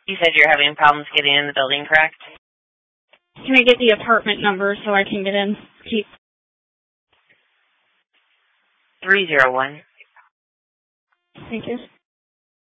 You said you're having problems getting in the building, correct? Can I get the apartment number so I can get in? 301. Thank you.